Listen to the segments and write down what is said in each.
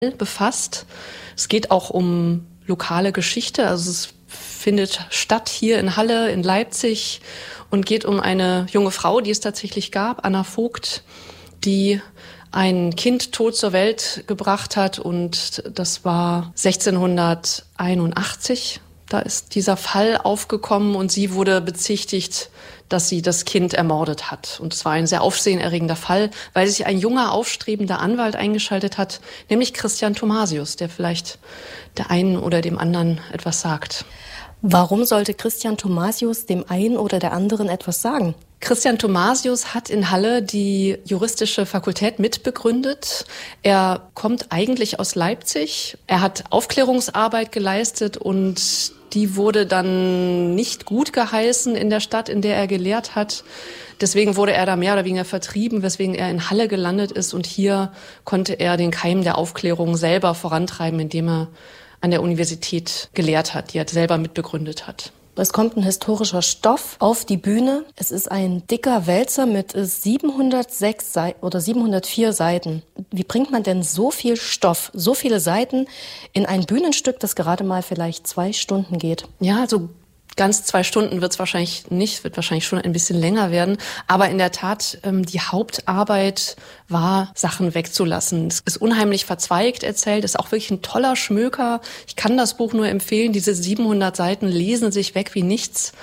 befasst. Es geht auch um lokale Geschichte, also es findet statt hier in Halle, in Leipzig und geht um eine junge Frau, die es tatsächlich gab, Anna Vogt, die ein Kind tot zur Welt gebracht hat, und das war 1681. Da ist dieser Fall aufgekommen und sie wurde bezichtigt, dass sie das Kind ermordet hat. Und es war ein sehr aufsehenerregender Fall, weil sich ein junger, aufstrebender Anwalt eingeschaltet hat, nämlich Christian Thomasius, der vielleicht der einen oder dem anderen etwas sagt. Warum sollte Christian Thomasius dem einen oder der anderen etwas sagen? Christian Thomasius hat in Halle die juristische Fakultät mitbegründet. Er kommt eigentlich aus Leipzig. Er hat Aufklärungsarbeit geleistet und die wurde dann nicht gut geheißen in der Stadt, in der er gelehrt hat. Deswegen wurde er da mehr oder weniger vertrieben, weswegen er in Halle gelandet ist. Und hier konnte er den Keim der Aufklärung selber vorantreiben, indem er an der Universität gelehrt hat, die er selber mitbegründet hat. Es kommt ein historischer Stoff auf die Bühne. Es ist ein dicker Wälzer mit 706 oder 704 Seiten. Wie bringt man denn so viel Stoff, so viele Seiten in ein Bühnenstück, das gerade mal vielleicht 2 Stunden geht? Ja, also ganz 2 Stunden wird es wahrscheinlich nicht, wird wahrscheinlich schon ein bisschen länger werden. Aber in der Tat, die Hauptarbeit war, Sachen wegzulassen. Es ist unheimlich verzweigt erzählt, ist auch wirklich ein toller Schmöker. Ich kann das Buch nur empfehlen. Diese 700 Seiten lesen sich weg wie nichts.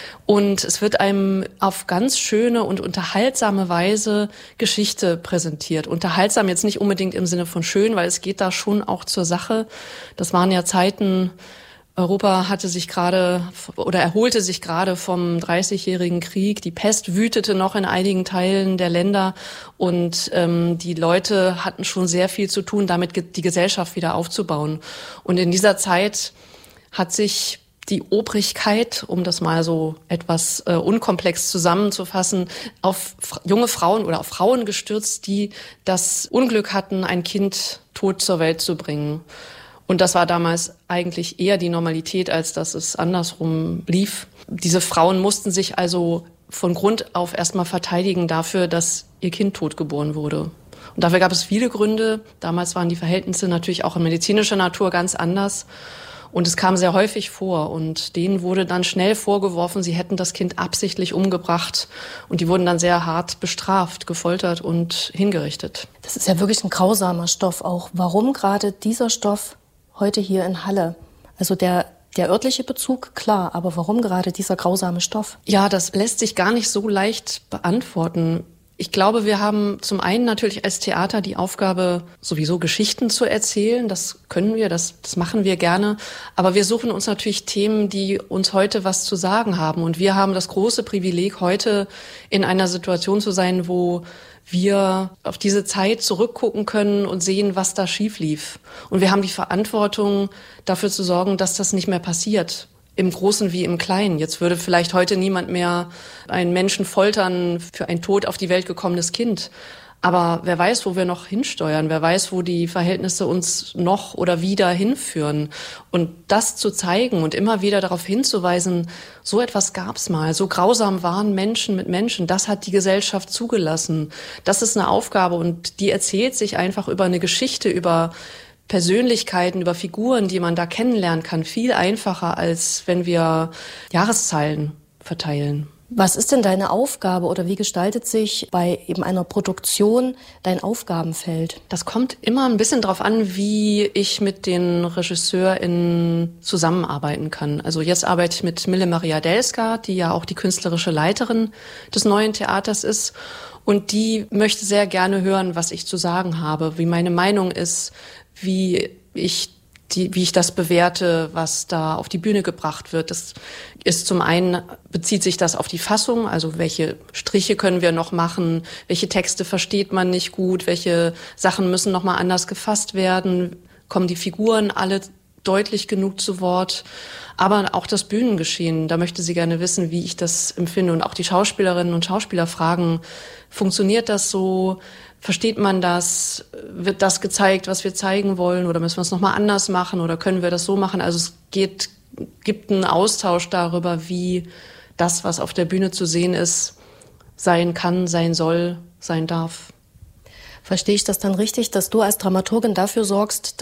Und es wird einem auf ganz schöne und unterhaltsame Weise Geschichte präsentiert. Unterhaltsam jetzt nicht unbedingt im Sinne von schön, weil es geht da schon auch zur Sache. Das waren ja Zeiten, Europa hatte sich gerade oder erholte sich gerade vom 30-jährigen Krieg. Die Pest wütete noch in einigen Teilen der Länder und die Leute hatten schon sehr viel zu tun, damit die Gesellschaft wieder aufzubauen. Und in dieser Zeit hat sich die Obrigkeit, um das mal so etwas unkomplex zusammenzufassen, auf junge Frauen oder auf Frauen gestürzt, die das Unglück hatten, ein Kind tot zur Welt zu bringen. Und das war damals eigentlich eher die Normalität, als dass es andersrum lief. Diese Frauen mussten sich also von Grund auf erstmal verteidigen dafür, dass ihr Kind tot geboren wurde. Und dafür gab es viele Gründe. Damals waren die Verhältnisse natürlich auch in medizinischer Natur ganz anders. Und es kam sehr häufig vor. Und denen wurde dann schnell vorgeworfen, sie hätten das Kind absichtlich umgebracht. Und die wurden dann sehr hart bestraft, gefoltert und hingerichtet. Das ist ja wirklich ein grausamer Stoff auch. Warum gerade dieser Stoff heute hier in Halle? Also der örtliche Bezug, klar, aber warum gerade dieser grausame Stoff? Ja, das lässt sich gar nicht so leicht beantworten. Ich glaube, wir haben zum einen natürlich als Theater die Aufgabe, sowieso Geschichten zu erzählen. Das können wir, das machen wir gerne. Aber wir suchen uns natürlich Themen, die uns heute was zu sagen haben. Und wir haben das große Privileg, heute in einer Situation zu sein, wo wir auf diese Zeit zurückgucken können und sehen, was da schief lief. Und wir haben die Verantwortung, dafür zu sorgen, dass das nicht mehr passiert. Im Großen wie im Kleinen. Jetzt würde vielleicht heute niemand mehr einen Menschen foltern für ein tot auf die Welt gekommenes Kind. Aber wer weiß, wo wir noch hinsteuern, wer weiß, wo die Verhältnisse uns noch oder wieder hinführen. Und das zu zeigen und immer wieder darauf hinzuweisen, so etwas gab's mal, so grausam waren Menschen mit Menschen, das hat die Gesellschaft zugelassen. Das ist eine Aufgabe und die erzählt sich einfach über eine Geschichte, über Persönlichkeiten, über Figuren, die man da kennenlernen kann, viel einfacher, als wenn wir Jahreszahlen verteilen. Was ist denn deine Aufgabe oder wie gestaltet sich bei eben einer Produktion dein Aufgabenfeld? Das kommt immer ein bisschen drauf an, wie ich mit den RegisseurInnen zusammenarbeiten kann. Also jetzt arbeite ich mit Mille Maria Delska, die ja auch die künstlerische Leiterin des Neuen Theaters ist. Und die möchte sehr gerne hören, was ich zu sagen habe, wie meine Meinung ist, wie ich das bewerte, was da auf die Bühne gebracht wird. Das ist zum einen, bezieht sich das auf die Fassung, also welche Striche können wir noch machen, welche Texte versteht man nicht gut, welche Sachen müssen noch mal anders gefasst werden, kommen die Figuren alle deutlich genug zu Wort, aber auch das Bühnengeschehen, da möchte sie gerne wissen, wie ich das empfinde und auch die Schauspielerinnen und Schauspieler fragen, funktioniert das so? Versteht man das? Wird das gezeigt, was wir zeigen wollen? Oder müssen wir es nochmal anders machen? Oder können wir das so machen? Also es gibt einen Austausch darüber, wie das, was auf der Bühne zu sehen ist, sein kann, sein soll, sein darf. Verstehe ich das dann richtig, dass du als Dramaturgin dafür sorgst,